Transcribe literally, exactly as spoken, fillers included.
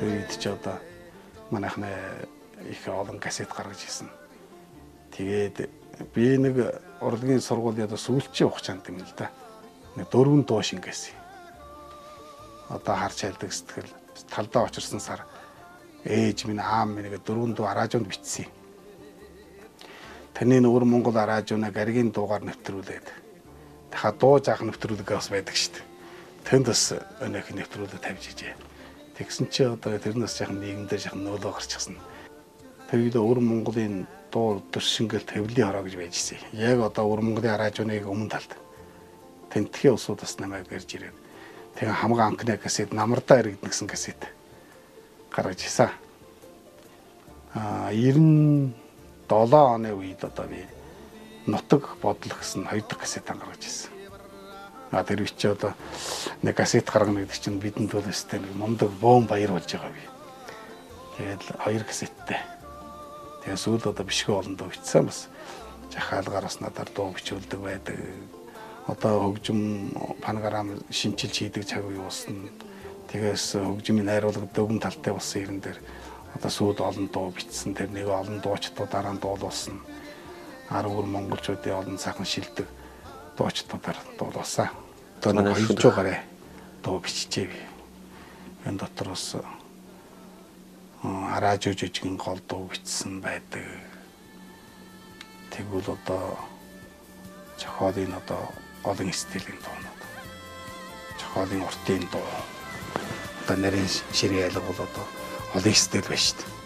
Тэр үед ч одоо манайхны их олон кассет гаргаж ирсэн. Тэгээд би нэг урлагийн сургуулийн одоо сүүлчийн хугацаанд юм л да. Нэг дөрвөн дуу шингээсэн. Одоо харж хайлдаг сэтгэл талдаа очирсан сар ээж минь аав минь гэдэг дөрвөн дуу араажуунд бичсэн. Таны өвөр Монгол араажууна гаригийн дуугаар нэвтрүүлээд дахиад дуу заах нэвтрүүлэг бас байдаг шүү дээ. Тэнд бас өнөөх нэвтрүүлэг тавьж ижээ. Тэгсэн чи одоо тэрнээс жаахан нийгэмдээ жаахан нөлөө гарчихсан. Тэр үед өвөр Монголын дуу төршингэл төвлийн хороо гэж байжсэн. Яг одоо өвөр Монголын араажууныг өмнө талд тентхийн усууд бас намайг барьж ирээд тэгээ хамгаан анхны кассет намардаа иргэдэн гэсэн кассет гаргаж ирсэн. Аа девяносто долоо оны үед одоо би нутаг бодол гэсэн хоёр дахь кассет гаргаж ирсэн. А тэр үчи одоо нэг кассет гаргана гэдэг чинь бидэнд бол өстэй нэг мундаг бом баяр болж байгаа би. Тэгээд хоёр кассеттэй. Тэгээд сүүл одоо бишгүй олон дуу бичсэн бас жахаалгаар бас надаар дуу бичүүлдэг байдаг. Одоо хөгжим панограм шинжилж хийдэг цаг үе болсон. Тэгээс хөгжмийн найруулга дөгөн талтай болсон ирэн дээр одоо сүүл олон дуу бичсэн. Тэр нэг олон дуучдуудаараа дуулуулсан. Аруур монголчуудын олон сайхан шилдэг дуучдуудаар дуулуулсан. Одоо нэг хоёр жугаараа дуу биччихээ би. Энэ дотроос араажуу жижигэн гол дуу бичсэн байдаг. Тэгвэл одоо зохиолын одоо олон стилийн дуунууд. Зохиолын уртын дуу. Одоо нарийн ширээ ялга бол одоо олон стил байна шүү дээ.